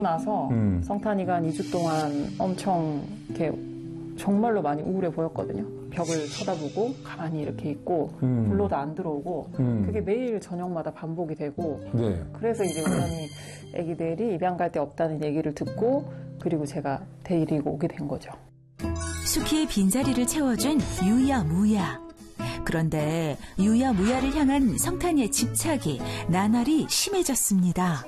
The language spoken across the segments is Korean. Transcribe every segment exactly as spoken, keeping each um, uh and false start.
나서 음. 성탄이가 한 이 주 동안 엄청 이렇게 정말로 많이 우울해 보였거든요. 벽을 쳐다보고 가만히 이렇게 있고 음. 불러도 안 들어오고 음. 그게 매일 저녁마다 반복이 되고 네. 그래서 이제 우연히 애기들이 입양 갈 데 없다는 얘기를 듣고 그리고 제가 데리고 오게 된 거죠. 수키의 빈자리를 채워준 유야무야. 그런데 유야무야를 향한 성탄이의 집착이 나날이 심해졌습니다.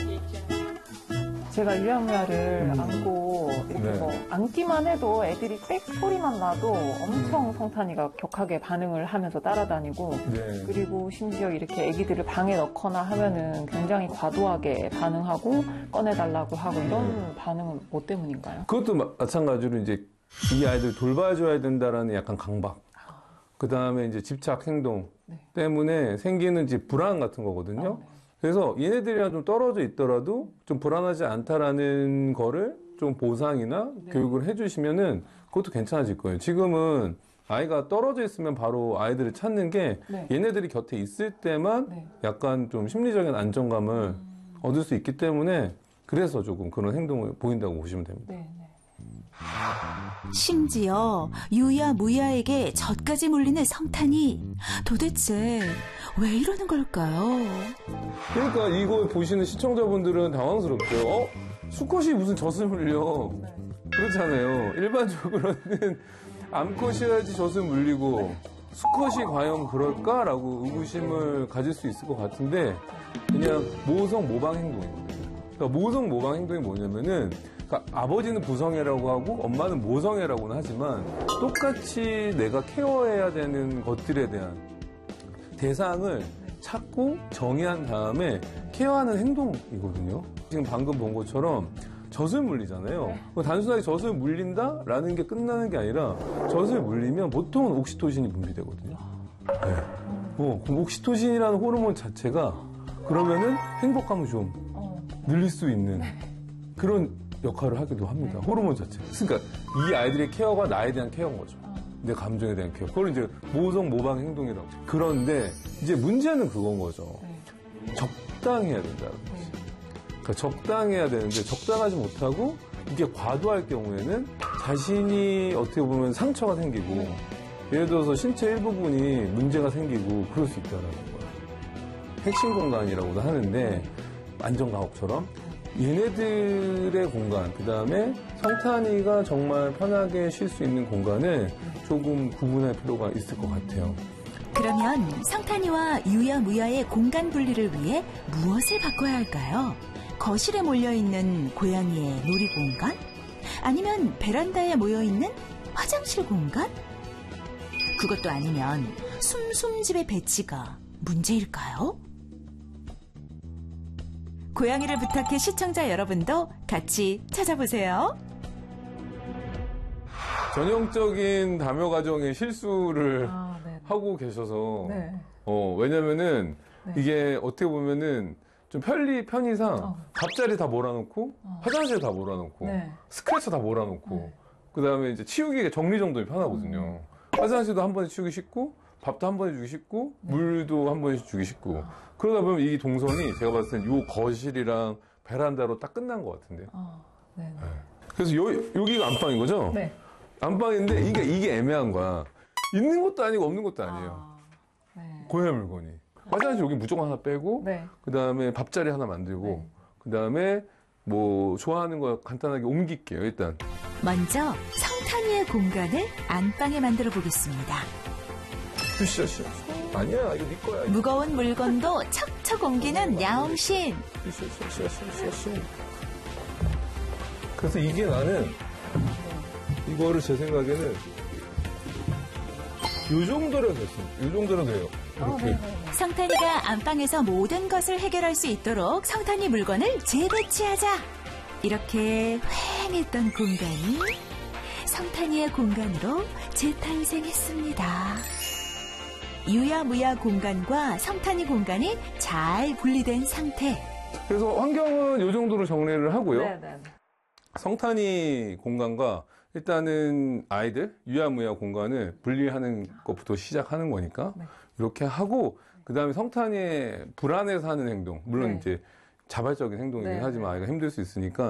제가 유야무야를 음. 안고 이렇게 네. 뭐 안기만 해도 애들이 빽 소리만 나도 엄청 음. 성탄이가 격하게 반응을 하면서 따라다니고 네. 그리고 심지어 이렇게 애기들을 방에 넣거나 하면은 굉장히 과도하게 반응하고 꺼내달라고 하고 이런 네. 반응은 뭐 때문인가요? 그것도 마찬가지로 이제 이 아이들 돌봐줘야 된다라는 약간 강박, 아. 그 다음에 이제 집착 행동 네. 때문에 생기는 이제 불안 같은 거거든요. 아, 네. 그래서 얘네들이랑 좀 떨어져 있더라도 좀 불안하지 않다라는 거를 좀 보상이나 네. 교육을 해주시면은 그것도 괜찮아질 거예요. 지금은 아이가 떨어져 있으면 바로 아이들을 찾는 게 네. 얘네들이 곁에 있을 때만 네. 약간 좀 심리적인 안정감을 음. 얻을 수 있기 때문에 그래서 조금 그런 행동을 보인다고 보시면 됩니다. 네, 네. 심지어 유야무야에게 젖까지 물리는 성탄이 도대체 왜 이러는 걸까요? 그러니까 이거 보시는 시청자분들은 당황스럽죠. 어? 수컷이 무슨 젖을 물려? 그렇잖아요. 일반적으로는 암컷이어야지 젖을 물리고 수컷이 과연 그럴까라고 의구심을 가질 수 있을 것 같은데 그냥 모성 모방 행동입니다. 그러니까 모성 모방 행동이 뭐냐면은 그러니까 아버지는 부성애라고 하고 엄마는 모성애라고는 하지만 똑같이 내가 케어해야 되는 것들에 대한 대상을 찾고 정의한 다음에 케어하는 행동이거든요. 지금 방금 본 것처럼 젖을 물리잖아요. 단순하게 젖을 물린다라는 게 끝나는 게 아니라 젖을 물리면 보통은 옥시토신이 분비되거든요. 네. 어, 그럼 옥시토신이라는 호르몬 자체가 그러면은 행복감을 좀 늘릴 수 있는 그런 역할을 하기도 합니다. 호르몬 자체. 그러니까 이 아이들의 케어가 나에 대한 케어인 거죠. 내 감정에 대한 케어. 그걸 이제 모성 모방 행동이라고. 그런데 이제 문제는 그건 거죠. 네. 적당해야 된다는 거지. 그러니까 적당해야 되는데 적당하지 못하고 이게 과도할 경우에는 자신이 어떻게 보면 상처가 생기고 네. 예를 들어서 신체 일부분이 문제가 생기고 그럴 수 있다는 거예요. 핵심 공간이라고도 하는데 안전감옥처럼 얘네들의 공간, 그 다음에 성탄이가 정말 편하게 쉴 수 있는 공간을 조금 구분할 필요가 있을 것 같아요. 그러면 성탄이와 유야무야의 공간 분리를 위해 무엇을 바꿔야 할까요? 거실에 몰려있는 고양이의 놀이공간? 아니면 베란다에 모여있는 화장실 공간? 그것도 아니면 숨숨집의 배치가 문제일까요? 고양이를 부탁해 시청자 여러분도 같이 찾아보세요. 전형적인 다묘 가정의 실수를 아, 하고 계셔서 네. 어, 왜냐면은 네. 이게 어떻게 보면은 좀 편리 편의상 어. 밥자리 다 몰아놓고 어. 화장실 다 몰아놓고 네. 스크래쳐 다 몰아놓고 네. 그 다음에 이제 치우기가 정리정돈이 편하거든요. 음. 화장실도 한 번에 치우기 쉽고 밥도 한 번에 주기 쉽고 네. 물도 한 번에 주기 쉽고 어. 그러다 보면 이 동선이 제가 봤을 땐 요 거실이랑 베란다로 딱 끝난 것 같은데요. 어. 네. 그래서 요, 여기가 안방인 거죠? 네. 안방인데 이게 이게 애매한 거야. 있는 것도 아니고 없는 것도 아니에요. 아. 네. 고양이 물건이. 화장실 여기 무조건 하나 빼고 네. 그 다음에 밥자리 하나 만들고 네. 그 다음에 뭐 좋아하는 거 간단하게 옮길게요. 일단 먼저 성탄이의 공간을 안방에 만들어 보겠습니다. 으쌰, 으쌰. 아니야, 이거 네 거야. 무거운 물건도 척척 옮기는 야옹신. 으쌰, 으쌰, 으쌰, 으쌰. 그래서 이게 나는 이거를 제 생각에는 요 정도로 됐습니다. 요 정도로 돼요. 이렇게. 성탄이가 안방에서 모든 것을 해결할 수 있도록 성탄이 물건을 재배치하자. 이렇게 휑했던 공간이 성탄이의 공간으로 재탄생했습니다. 유야무야 공간과 성탄이 공간이 잘 분리된 상태. 그래서 환경은 이 정도로 정리를 하고요. 네네. 성탄이 공간과 일단은 아이들 유야무야 공간을 분리하는 것부터 시작하는 거니까 네. 이렇게 하고 그 다음에 성탄이의 불안해서 하는 행동 물론 네. 이제 자발적인 행동이긴 네. 하지만 아이가 힘들 수 있으니까